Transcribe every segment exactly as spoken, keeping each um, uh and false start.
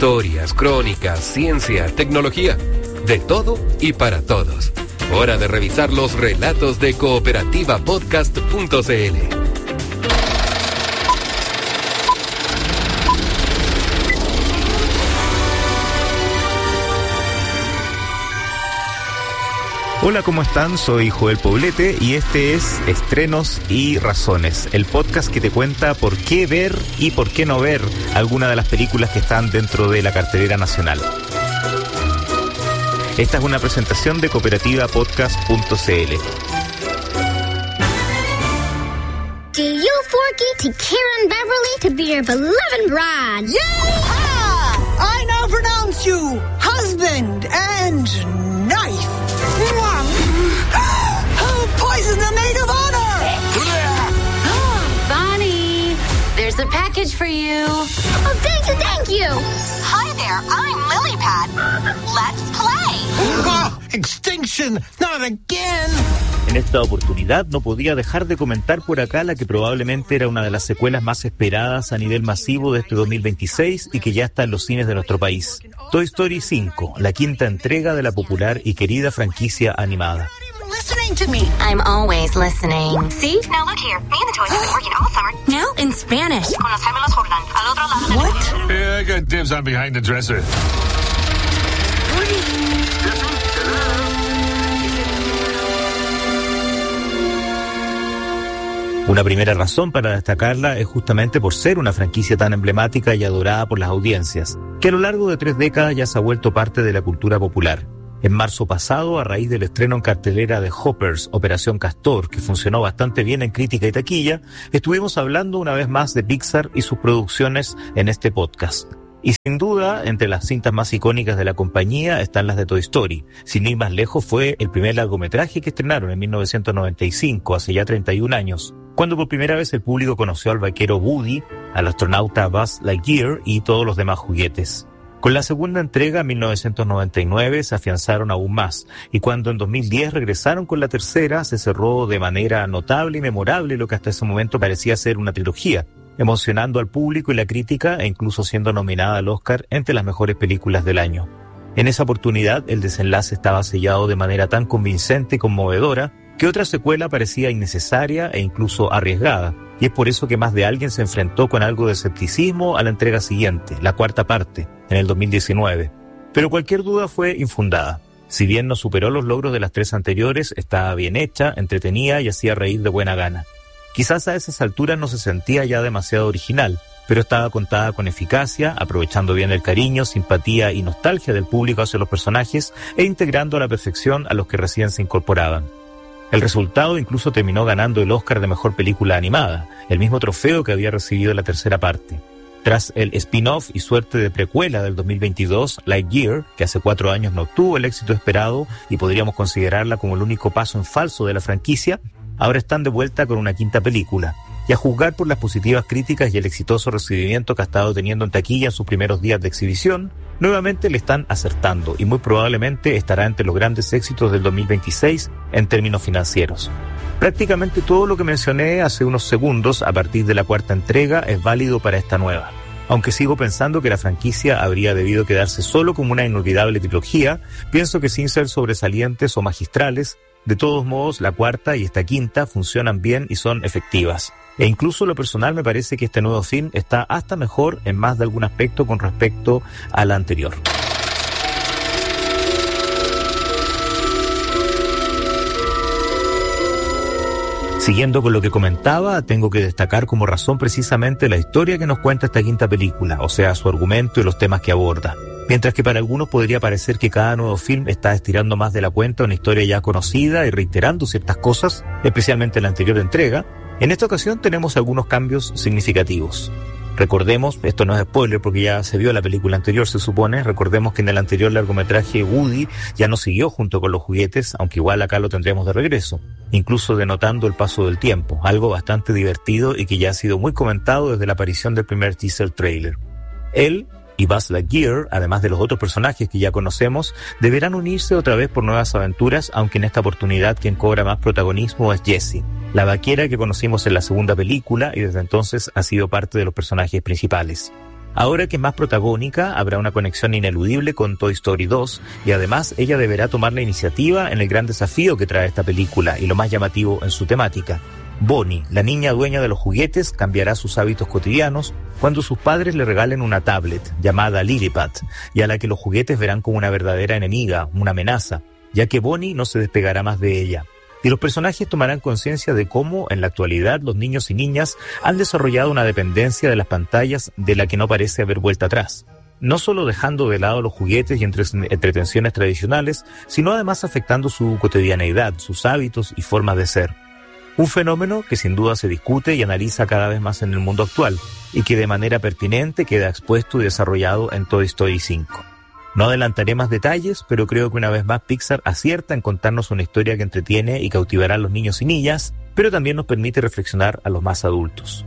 Historias, crónicas, ciencia, tecnología. De todo y para todos. Hora de revisar los relatos de cooperativa podcast punto c l. Hola, ¿cómo están? Soy Joel Poblete y este es Estrenos y Razones, el podcast que te cuenta por qué ver y por qué no ver alguna de las películas que están dentro de la cartelera nacional. Esta es una presentación de cooperativa podcast punto c l. Do you forky to Karen Beverly to be your beloved bride? Yeehaw! I now pronounce you husband and knife. Oh, poison the maid of honor! Oh, Bonnie, there's a package for you. Oh, thank you, thank you. Hi there, I'm Lilypad. Let's play. Oh, extinction, not again. En esta oportunidad no podía dejar de comentar por acá la que probablemente era una de las secuelas más esperadas a nivel masivo de este dos mil veintiséis y que ya está en los cines de nuestro país. Toy Story cinco, la quinta entrega de la popular y querida franquicia animada. Listening to me. I'm always listening. See? Now look here, me and the toys have been working all summer. Now in Spanish. Con los gemelos Jordan, al otro lado del What? Yeah, I got dibs on behind the dresser. Una primera razón para destacarla es justamente por ser una franquicia tan emblemática y adorada por las audiencias, que a lo largo de tres décadas ya se ha vuelto parte de la cultura popular. En marzo pasado, a raíz del estreno en cartelera de Hoppers, Operación Castor, que funcionó bastante bien en crítica y taquilla, estuvimos hablando una vez más de Pixar y sus producciones en este podcast. Y sin duda, entre las cintas más icónicas de la compañía están las de Toy Story. Sin ir más lejos, fue el primer largometraje que estrenaron en mil novecientos noventa y cinco, hace ya treinta y un años, cuando por primera vez el público conoció al vaquero Woody, al astronauta Buzz Lightyear y todos los demás juguetes. Con la segunda entrega, en mil novecientos noventa y nueve, se afianzaron aún más, y cuando en dos mil diez regresaron con la tercera, se cerró de manera notable y memorable lo que hasta ese momento parecía ser una trilogía, emocionando al público y la crítica e incluso siendo nominada al Oscar entre las mejores películas del año. En esa oportunidad, el desenlace estaba sellado de manera tan convincente y conmovedora que otra secuela parecía innecesaria e incluso arriesgada, y es por eso que más de alguien se enfrentó con algo de escepticismo a la entrega siguiente, la cuarta parte, en el dos mil diecinueve. Pero cualquier duda fue infundada. Si bien no superó los logros de las tres anteriores, estaba bien hecha, entretenida y hacía reír de buena gana. Quizás a esas alturas no se sentía ya demasiado original, pero estaba contada con eficacia, aprovechando bien el cariño, simpatía y nostalgia del público hacia los personajes e integrando a la perfección a los que recién se incorporaban. El resultado incluso terminó ganando el Oscar de Mejor Película Animada, el mismo trofeo que había recibido la tercera parte. Tras el spin-off y suerte de precuela del dos mil veintidós, Lightyear, que hace cuatro años no obtuvo el éxito esperado y podríamos considerarla como el único paso en falso de la franquicia, ahora están de vuelta con una quinta película. Y a juzgar por las positivas críticas y el exitoso recibimiento que ha estado teniendo en taquilla en sus primeros días de exhibición, nuevamente le están acertando y muy probablemente estará entre los grandes éxitos del dos mil veintiséis en términos financieros. Prácticamente todo lo que mencioné hace unos segundos a partir de la cuarta entrega es válido para esta nueva. Aunque sigo pensando que la franquicia habría debido quedarse solo como una inolvidable trilogía, pienso que sin ser sobresalientes o magistrales, de todos modos la cuarta y esta quinta funcionan bien y son efectivas. E incluso lo personal me parece que este nuevo film está hasta mejor en más de algún aspecto con respecto a la anterior. Siguiendo con lo que comentaba, tengo que destacar como razón precisamente la historia que nos cuenta esta quinta película, o sea, su argumento y los temas que aborda. Mientras que para algunos podría parecer que cada nuevo film está estirando más de la cuenta una historia ya conocida y reiterando ciertas cosas, especialmente en la anterior entrega, en esta ocasión tenemos algunos cambios significativos. Recordemos, esto no es spoiler porque ya se vio la película anterior, se supone, recordemos que en el anterior largometraje Woody ya no siguió junto con los juguetes, aunque igual acá lo tendremos de regreso, incluso denotando el paso del tiempo, algo bastante divertido y que ya ha sido muy comentado desde la aparición del primer teaser trailer. Él y Buzz Lightyear, además de los otros personajes que ya conocemos, deberán unirse otra vez por nuevas aventuras, aunque en esta oportunidad quien cobra más protagonismo es Jessie, la vaquera que conocimos en la segunda película y desde entonces ha sido parte de los personajes principales. Ahora que es más protagónica, habrá una conexión ineludible con Toy Story dos y además ella deberá tomar la iniciativa en el gran desafío que trae esta película y lo más llamativo en su temática. Bonnie, la niña dueña de los juguetes, cambiará sus hábitos cotidianos cuando sus padres le regalen una tablet llamada Lillipad y a la que los juguetes verán como una verdadera enemiga, una amenaza, ya que Bonnie no se despegará más de ella. Y los personajes tomarán conciencia de cómo, en la actualidad, los niños y niñas han desarrollado una dependencia de las pantallas de la que no parece haber vuelta atrás. No solo dejando de lado los juguetes y entre- entretenciones tradicionales, sino además afectando su cotidianeidad, sus hábitos y formas de ser. Un fenómeno que sin duda se discute y analiza cada vez más en el mundo actual, y que de manera pertinente queda expuesto y desarrollado en Toy Story cinco. No adelantaré más detalles, pero creo que una vez más Pixar acierta en contarnos una historia que entretiene y cautivará a los niños y niñas, pero también nos permite reflexionar a los más adultos.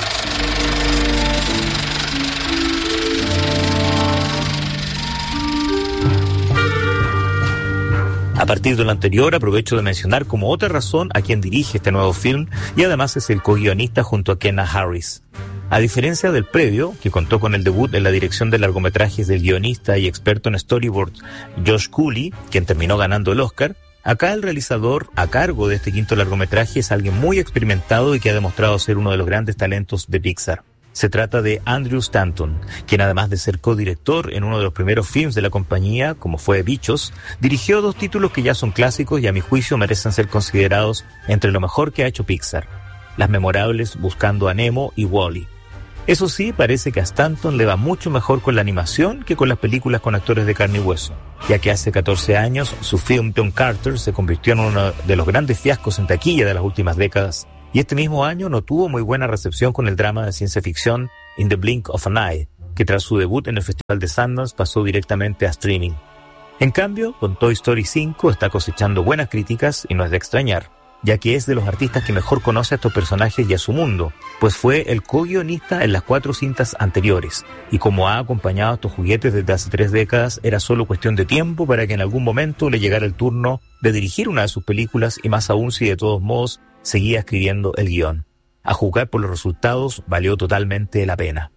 A partir de lo anterior, aprovecho de mencionar como otra razón a quien dirige este nuevo film y además es el co-guionista junto a Kenna Harris. A diferencia del previo, que contó con el debut en la dirección de largometrajes del guionista y experto en storyboard Josh Cooley, quien terminó ganando el Oscar, acá el realizador a cargo de este quinto largometraje es alguien muy experimentado y que ha demostrado ser uno de los grandes talentos de Pixar. Se trata de Andrew Stanton, quien además de ser codirector en uno de los primeros films de la compañía, como fue Bichos, dirigió dos títulos que ya son clásicos y a mi juicio merecen ser considerados entre lo mejor que ha hecho Pixar: las memorables Buscando a Nemo y Wall-E. Eso sí, parece que a Stanton le va mucho mejor con la animación que con las películas con actores de carne y hueso, ya que hace catorce años su film John Carter se convirtió en uno de los grandes fiascos en taquilla de las últimas décadas, y este mismo año no tuvo muy buena recepción con el drama de ciencia ficción In the Blink of an Eye, que tras su debut en el Festival de Sundance pasó directamente a streaming. En cambio, con Toy Story cinco está cosechando buenas críticas y no es de extrañar, ya que es de los artistas que mejor conoce a estos personajes y a su mundo, pues fue el co-guionista en las cuatro cintas anteriores, y como ha acompañado a estos juguetes desde hace tres décadas, era solo cuestión de tiempo para que en algún momento le llegara el turno de dirigir una de sus películas, y más aún si de todos modos seguía escribiendo el guión. A juzgar por los resultados, valió totalmente la pena.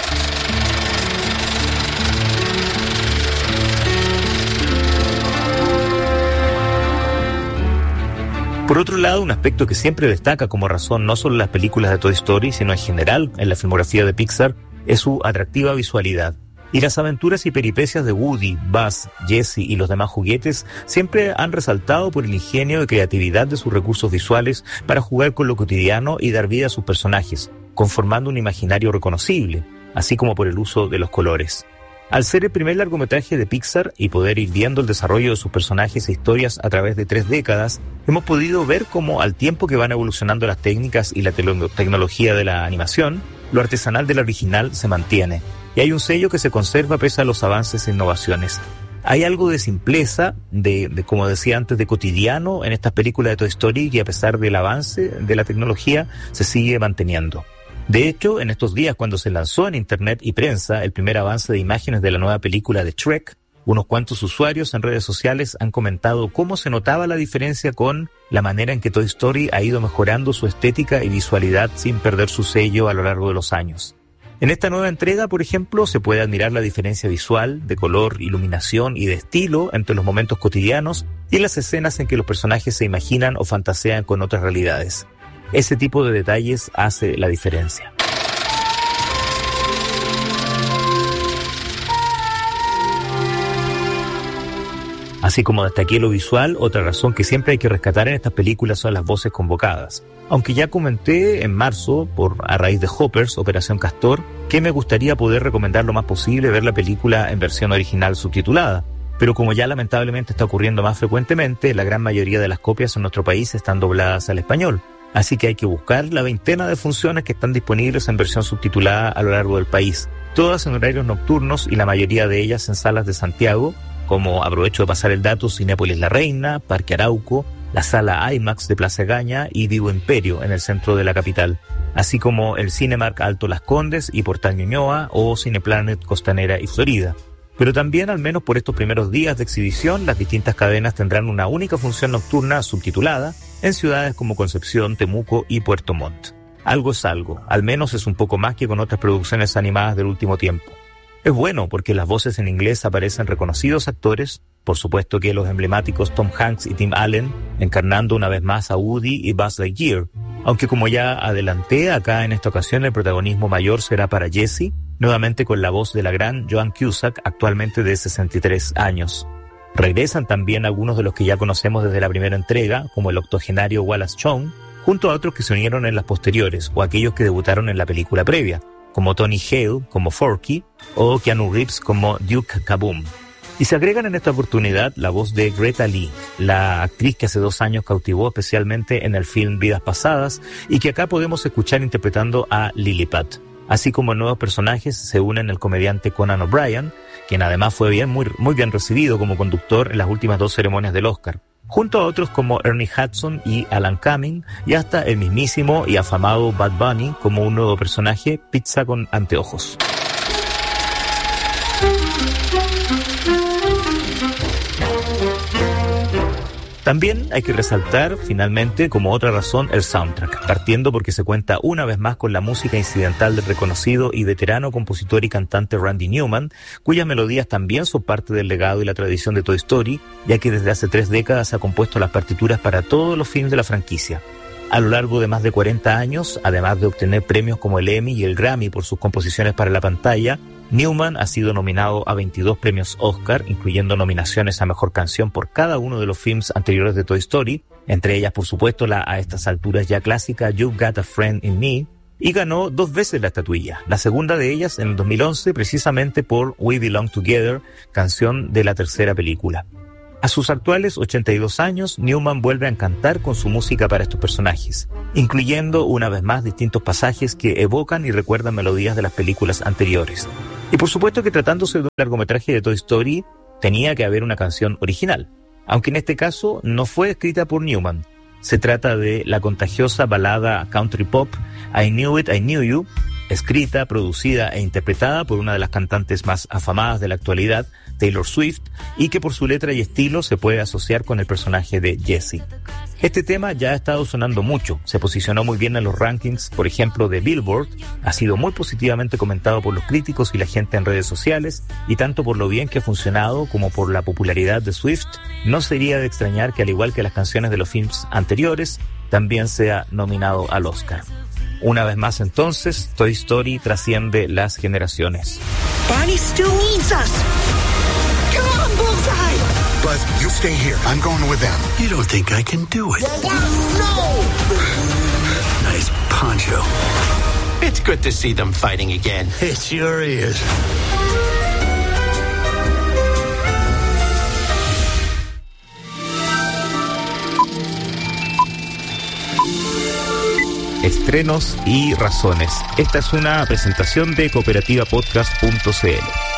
Por otro lado, un aspecto que siempre destaca como razón no solo en las películas de Toy Story, sino en general en la filmografía de Pixar, es su atractiva visualidad. Y las aventuras y peripecias de Woody, Buzz, Jessie y los demás juguetes siempre han resaltado por el ingenio y creatividad de sus recursos visuales para jugar con lo cotidiano y dar vida a sus personajes, conformando un imaginario reconocible, así como por el uso de los colores. Al ser el primer largometraje de Pixar y poder ir viendo el desarrollo de sus personajes e historias a través de tres décadas, hemos podido ver cómo al tiempo que van evolucionando las técnicas y la te- tecnología de la animación, lo artesanal del original se mantiene. Y hay un sello que se conserva pese a los avances e innovaciones. Hay algo de simpleza, de, de como decía antes, de cotidiano en estas películas de Toy Story que a pesar del avance de la tecnología se sigue manteniendo. De hecho, en estos días cuando se lanzó en internet y prensa el primer avance de imágenes de la nueva película de Shrek, unos cuantos usuarios en redes sociales han comentado cómo se notaba la diferencia con la manera en que Toy Story ha ido mejorando su estética y visualidad sin perder su sello a lo largo de los años. En esta nueva entrega, por ejemplo, se puede admirar la diferencia visual, de color, iluminación y de estilo entre los momentos cotidianos y las escenas en que los personajes se imaginan o fantasean con otras realidades. Ese tipo de detalles hace la diferencia. Así como destaqué lo visual, otra razón que siempre hay que rescatar en estas películas son las voces convocadas. Aunque ya comenté en marzo, por a raíz de Hoppers, Operación Castor, que me gustaría poder recomendar lo más posible ver la película en versión original subtitulada. Pero como ya lamentablemente está ocurriendo más frecuentemente, la gran mayoría de las copias en nuestro país están dobladas al español. Así que hay que buscar la veintena de funciones que están disponibles en versión subtitulada a lo largo del país, todas en horarios nocturnos y la mayoría de ellas en salas de Santiago, como, aprovecho de pasar el dato, Cinépolis La Reina, Parque Arauco, la sala IMAX de Plaza Gaña y Vivo Imperio en el centro de la capital, así como el Cinemark Alto Las Condes y Portal Ñuñoa o Cineplanet Costanera y Florida. Pero también, al menos por estos primeros días de exhibición, las distintas cadenas tendrán una única función nocturna subtitulada en ciudades como Concepción, Temuco y Puerto Montt. algo es algo, al menos es un poco más que con otras producciones animadas del último tiempo. Es bueno porque las voces en inglés aparecen reconocidos actores, por supuesto que los emblemáticos Tom Hanks y Tim Allen, encarnando una vez más a Woody y Buzz Lightyear, aunque como ya adelanté, acá en esta ocasión el protagonismo mayor será para Jessie, nuevamente con la voz de la gran Joan Cusack, actualmente de sesenta y tres años. Regresan también algunos de los que ya conocemos desde la primera entrega, como el octogenario Wallace Shawn, junto a otros que se unieron en las posteriores, o aquellos que debutaron en la película previa, como Tony Hale como Forky o Keanu Reeves como Duke Kaboom. Y se agregan en esta oportunidad la voz de Greta Lee, la actriz que hace dos años cautivó especialmente en el film Vidas Pasadas y que acá podemos escuchar interpretando a Lilliput. Así como nuevos personajes se unen el comediante Conan O'Brien, quien además fue bien, muy, muy bien recibido como conductor en las últimas dos ceremonias del Oscar, junto a otros como Ernie Hudson y Alan Cumming, y hasta el mismísimo y afamado Bad Bunny como un nuevo personaje, Pizza con Anteojos. También hay que resaltar, finalmente, como otra razón, el soundtrack, partiendo porque se cuenta una vez más con la música incidental del reconocido y veterano compositor y cantante Randy Newman, cuyas melodías también son parte del legado y la tradición de Toy Story, ya que desde hace tres décadas ha compuesto las partituras para todos los films de la franquicia. A lo largo de más de cuarenta años, además de obtener premios como el Emmy y el Grammy por sus composiciones para la pantalla, Newman ha sido nominado a veintidós premios Oscar, incluyendo nominaciones a Mejor Canción por cada uno de los films anteriores de Toy Story, entre ellas, por supuesto, la a estas alturas ya clásica You've Got a Friend in Me, y ganó dos veces la estatuilla, la segunda de ellas en el dos mil once, precisamente por We Belong Together, canción de la tercera película. A sus actuales ochenta y dos años, Newman vuelve a encantar con su música para estos personajes, incluyendo una vez más distintos pasajes que evocan y recuerdan melodías de las películas anteriores. Y por supuesto que tratándose de un largometraje de Toy Story, tenía que haber una canción original, aunque en este caso no fue escrita por Newman. Se trata de la contagiosa balada country pop I Knew It, I Knew You, escrita, producida e interpretada por una de las cantantes más afamadas de la actualidad, Taylor Swift, y que por su letra y estilo se puede asociar con el personaje de Jessie. Este tema ya ha estado sonando mucho, se posicionó muy bien en los rankings, por ejemplo, de Billboard, ha sido muy positivamente comentado por los críticos y la gente en redes sociales, y tanto por lo bien que ha funcionado como por la popularidad de Swift, no sería de extrañar que al igual que las canciones de los films anteriores, también sea nominado al Oscar. Una vez más entonces, Toy Story trasciende las generaciones. Barney still needs us. Come on, Bullseye! Buzz, you stay here. I'm going with them. You don't think I can do it? No! Nice poncho. It's good to see them fighting again. It sure is. Estrenos y razones. Esta es una presentación de cooperativa podcast punto c l.